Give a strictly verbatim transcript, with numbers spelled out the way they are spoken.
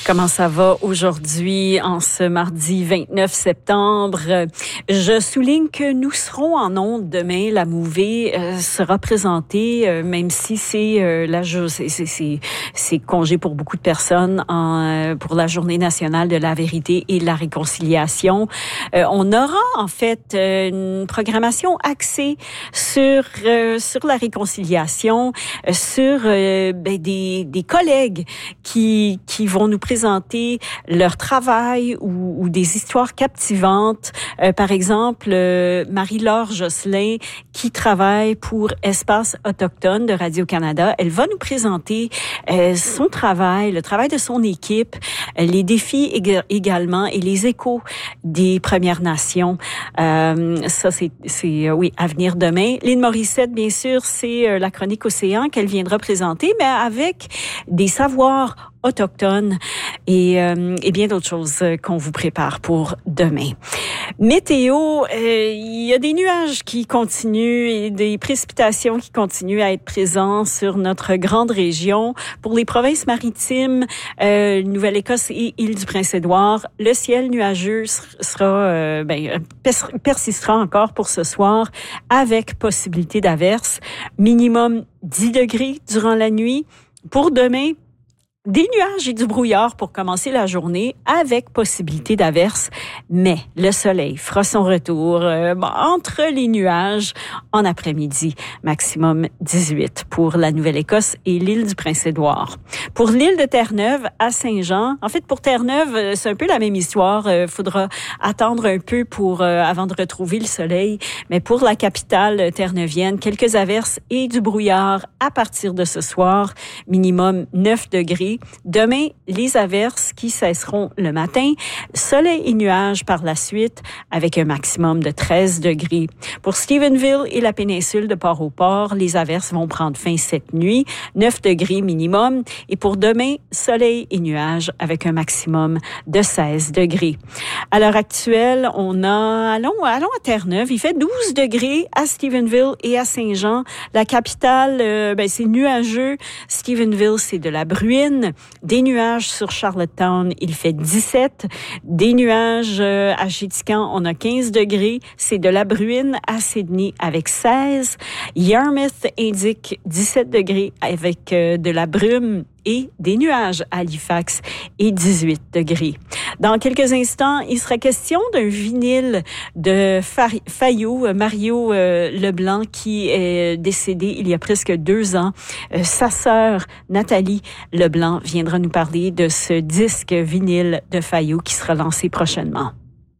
Comment ça va aujourd'hui, en ce mardi vingt-neuf septembre? Je souligne que nous serons en ondes demain. La Mouvée euh, sera présentée, euh, même si c'est euh, la c'est, c'est, c'est, c'est congé pour beaucoup de personnes en, euh, pour la Journée nationale de la vérité et de la réconciliation. Euh, on aura en fait euh, une programmation axée sur euh, sur la réconciliation, euh, sur euh, ben, des des collègues qui qui vont nous présenter leur travail ou, ou des histoires captivantes. Euh, par exemple, euh, Marie-Laure Josselin, qui travaille pour Espace Autochtone de Radio-Canada, elle va nous présenter euh, son travail, le travail de son équipe, euh, les défis ég- également et les échos des Premières Nations. Euh, ça, c'est, c'est euh, oui, à venir demain. Lynn Morissette, bien sûr, c'est euh, la chronique Océan qu'elle viendra présenter, mais avec des savoirs autochtones et, euh, et bien d'autres choses qu'on vous prépare pour demain. Météo, euh, il y a des nuages qui continuent et des précipitations qui continuent à être présentes sur notre grande région. Pour les provinces maritimes, euh, Nouvelle-Écosse et Île-du-Prince-Édouard, le ciel nuageux sera euh, ben, persistera encore pour ce soir avec possibilité d'averses. Minimum dix degrés durant la nuit. Pour demain, des nuages et du brouillard pour commencer la journée avec possibilité d'averses, mais le soleil fera son retour euh, entre les nuages en après-midi. Maximum dix-huit pour la Nouvelle-Écosse et l'île du Prince-Édouard. Pour l'île de Terre-Neuve à Saint-Jean, en fait pour Terre-Neuve, c'est un peu la même histoire. Il faudra attendre un peu pour euh, avant de retrouver le soleil, mais pour la capitale terre-neuvienne, quelques averses et du brouillard à partir de ce soir, minimum neuf degrés. Demain, les averses qui cesseront le matin, soleil et nuages par la suite avec un maximum de treize degrés. Pour Stephenville et la péninsule de Port-au-Port, les averses vont prendre fin cette nuit, neuf degrés minimum. Et pour demain, soleil et nuages avec un maximum de seize degrés. À l'heure actuelle, on a, allons, allons à Terre-Neuve, il fait douze degrés à Stephenville et à Saint-Jean. La capitale, euh, ben, c'est nuageux. Stephenville, c'est de la bruine. Des nuages sur Charlottetown, il fait dix-sept. Des nuages euh, à Chéticamp, on a quinze degrés. C'est de la bruine à Sydney avec seize. Yarmouth indique dix-sept degrés avec euh, de la brume et des nuages à Halifax et dix-huit degrés. Dans quelques instants, il sera question d'un vinyle de Fayot, Mario euh, Leblanc, qui est décédé il y a presque deux ans. Euh, sa sœur, Nathalie Leblanc, viendra nous parler de ce disque vinyle de Fayot qui sera lancé prochainement.